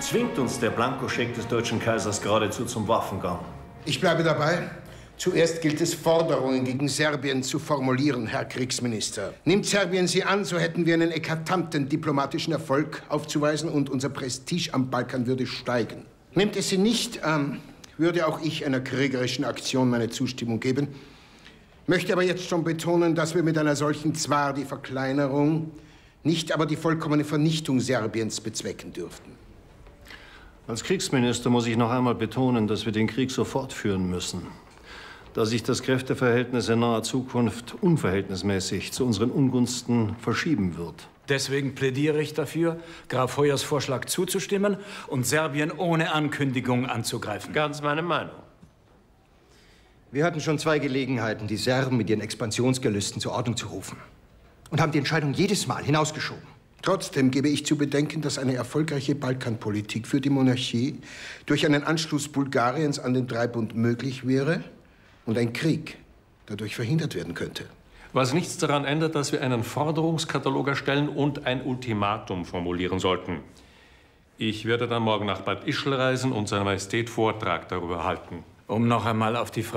zwingt uns der Blankoscheck des deutschen Kaisers geradezu zum Waffengang. Ich bleibe dabei. Zuerst gilt es, Forderungen gegen Serbien zu formulieren, Herr Kriegsminister. Nimmt Serbien sie an, so hätten wir einen eklatanten diplomatischen Erfolg aufzuweisen und unser Prestige am Balkan würde steigen. Nimmt es sie nicht an, würde auch ich einer kriegerischen Aktion meine Zustimmung geben. Möchte aber jetzt schon betonen, dass wir mit einer solchen zwar die Verkleinerung, nicht aber die vollkommene Vernichtung Serbiens bezwecken dürften. Als Kriegsminister muss ich noch einmal betonen, dass wir den Krieg sofort führen müssen. Da sich das Kräfteverhältnis in naher Zukunft unverhältnismäßig zu unseren Ungunsten verschieben wird. Deswegen plädiere ich dafür, Graf Hoyers Vorschlag zuzustimmen und Serbien ohne Ankündigung anzugreifen. Ganz meine Meinung. Wir hatten schon 2 Gelegenheiten, die Serben mit ihren Expansionsgelüsten zur Ordnung zu rufen. Und haben die Entscheidung jedes Mal hinausgeschoben. Trotzdem gebe ich zu bedenken, dass eine erfolgreiche Balkanpolitik für die Monarchie durch einen Anschluss Bulgariens an den Dreibund möglich wäre und ein Krieg dadurch verhindert werden könnte. Was nichts daran ändert, dass wir einen Forderungskatalog erstellen und ein Ultimatum formulieren sollten. Ich werde dann morgen nach Bad Ischl reisen und seiner Majestät Vortrag darüber halten. Um noch einmal auf die